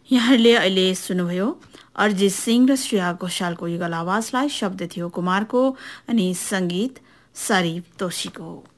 यहाँहरूले अहिले सुन्नुभयो अरिजित सिंह र श्रेया घोषालको युगल आवाजलाई। शब्द थियो कुमारको अनि संगीत शरीफ तोशीको।